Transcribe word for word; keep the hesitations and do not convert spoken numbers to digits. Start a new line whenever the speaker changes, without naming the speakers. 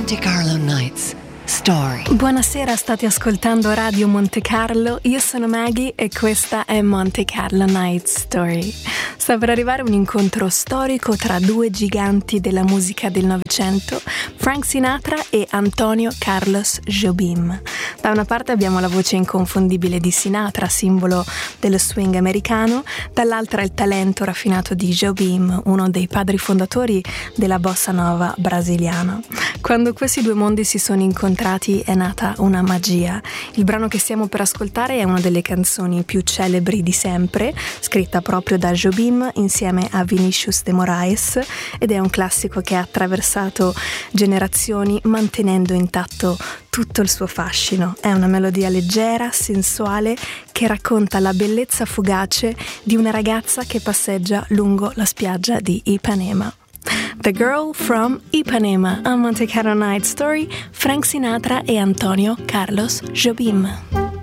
Monte Carlo Nights Story.
Buonasera, state ascoltando Radio Monte Carlo, io sono Maggie e questa è Monte Carlo Night Story. Sta per arrivare un incontro storico tra due giganti della musica del Novecento, Frank Sinatra e Antonio Carlos Jobim. Da una parte abbiamo la voce inconfondibile di Sinatra, simbolo dello swing americano, dall'altra il talento raffinato di Jobim, uno dei padri fondatori della bossa nova brasiliana. Quando questi due mondi si sono incontrati è nata una magia. Il brano che stiamo per ascoltare è una delle canzoni più celebri di sempre, scritta proprio da Jobim insieme a Vinicius de Moraes, ed è un classico che ha attraversato generazioni mantenendo intatto tutto il suo fascino. È una melodia leggera, sensuale, che racconta la bellezza fugace di una ragazza che passeggia lungo la spiaggia di Ipanema. The Girl from Ipanema, a Monte Carlo Night Story, Frank Sinatra e Antonio Carlos Jobim.